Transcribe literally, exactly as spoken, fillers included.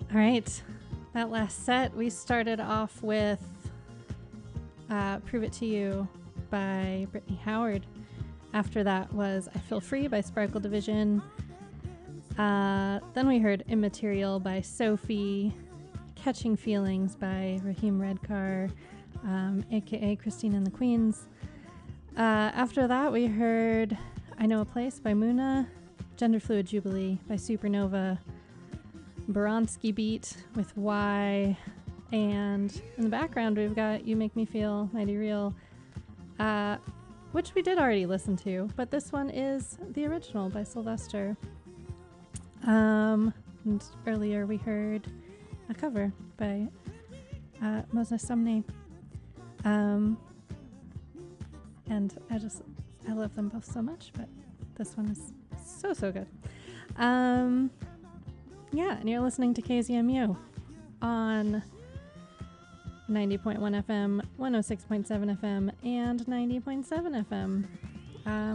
All right. That last set, we started off with uh, Prove It to You by Brittany Howard. After that was I Feel Free by Sparkle Division. Uh, then we heard Immaterial by Sophie, Catching Feelings by Raheem Redcar, um, aka Christine and the Queens. Uh, after that, we heard I Know a Place by Muna, Gender Fluid Jubilee by Supernova, Baronski Beat with Y, and in the background we've got You Make Me Feel Mighty Real, uh, which we did already listen to, but this one is the original by Sylvester. Um, and earlier we heard a cover by uh, Moses Sumney. Um, and I just, I love them both so much, but this one is so, so good. Um, yeah, and you're listening to K Z M U on ninety point one F M, one oh six point seven F M, and ninety point seven F M. Um,